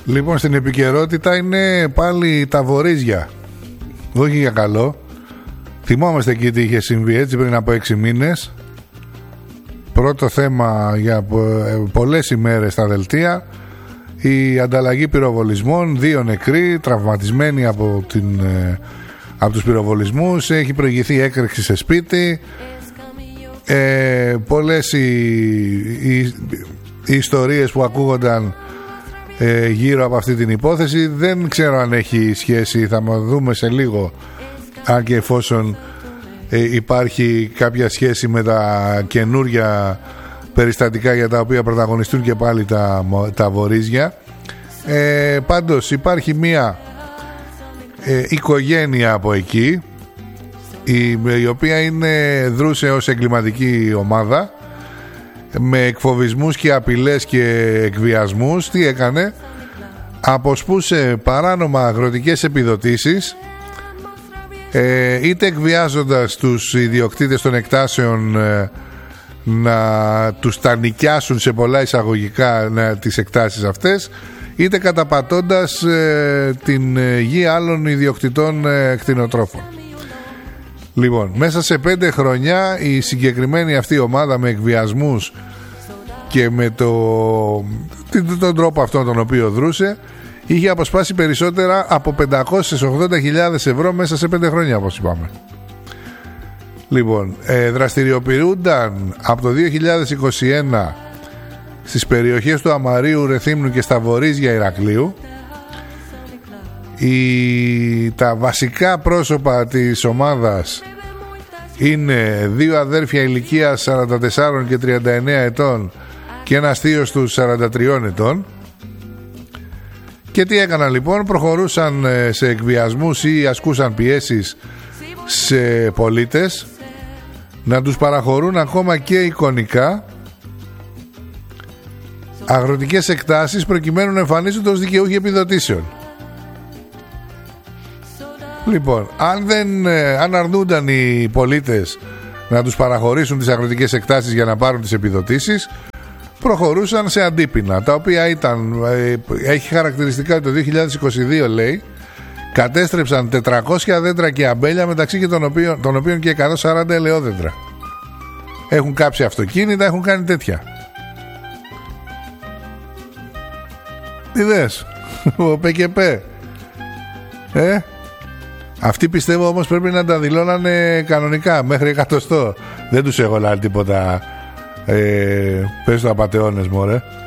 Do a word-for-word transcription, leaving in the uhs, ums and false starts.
Λοιπόν, στην επικαιρότητα είναι πάλι τα βορίζια. Όχι για καλό. Θυμόμαστε εκεί τι είχε συμβεί έτσι πριν από έξι μήνες. Πρώτο θέμα για πολλές ημέρες στα δελτία. Η ανταλλαγή πυροβολισμών, δύο νεκροί, τραυματισμένοι από, την, από τους πυροβολισμούς. Έχει προηγηθεί έκρηξη σε σπίτι. Ε, πολλές οι, οι, οι ιστορίες που ακούγονταν ε, γύρω από αυτή την υπόθεση. Δεν ξέρω αν έχει σχέση, θα δούμε σε λίγο, αν και εφόσον ε, υπάρχει κάποια σχέση με τα καινούρια περιστατικά για τα οποία πρωταγωνιστούν και πάλι τα, τα βορίζια. Ε, πάντως υπάρχει μία ε, οικογένεια από εκεί, η, η οποία είναι, δρούσε ως εγκληματική ομάδα με εκφοβισμούς και απειλές και εκβιασμούς. Τι έκανε? Αποσπούσε παράνομα αγροτικές επιδοτήσεις, ε, είτε εκβιάζοντας τους ιδιοκτήτες των εκτάσεων ε, να τους τα νοικιάσουν σε πολλά εισαγωγικά να, τις εκτάσεις αυτές, είτε καταπατώντας ε, την ε, γη άλλων ιδιοκτητών ε, κτηνοτρόφων. Λοιπόν, μέσα σε πέντε χρονιά η συγκεκριμένη αυτή ομάδα με εκβιασμούς και με το, τον τρόπο αυτόν τον οποίο δρούσε, είχε αποσπάσει περισσότερα από πεντακόσιες ογδόντα χιλιάδες ευρώ μέσα σε πέντε χρόνια, όπως είπαμε. Λοιπόν, ε, δραστηριοποιούνταν από το δύο χιλιάδες είκοσι ένα στις περιοχές του Αμαρίου, Ρεθύμνου και στα βορίζια Ηρακλείου. Η, τα βασικά πρόσωπα της ομάδας είναι δύο αδέρφια ηλικίας σαράντα τέσσερα και τριάντα εννέα ετών και ένας θείος τους σαράντα τρία ετών. Και τι έκαναν λοιπόν? Προχωρούσαν σε εκβιασμούς ή ασκούσαν πιέσεις σε πολίτες να τους παραχωρούν ακόμα και εικονικά αγροτικές εκτάσεις προκειμένου να εμφανίζονται ως δικαιούχοι επιδοτήσεων. Λοιπόν, αν, δεν, αν αρνούνταν οι πολίτες να τους παραχωρήσουν τις αγροτικές εκτάσεις για να πάρουν τις επιδοτήσεις, προχωρούσαν σε αντίπεινα, τα οποία ήταν, έχει χαρακτηριστικά το δύο χιλιάδες είκοσι δύο, λέει, κατέστρεψαν τετρακόσια δέντρα και αμπέλια, μεταξύ και των οποίων, των οποίων και εκατόν σαράντα ελαιόδέντρα. Έχουν κάψει αυτοκίνητα, έχουν κάνει τέτοια. Τι δες? Ο ΠΚΠ. Ε Αυτοί πιστεύω όμως πρέπει να τα δηλώνανε κανονικά μέχρι εκατοστό. Δεν τους έχω λάβει τίποτα. ε, Πες το απατεώνες, μωρέ.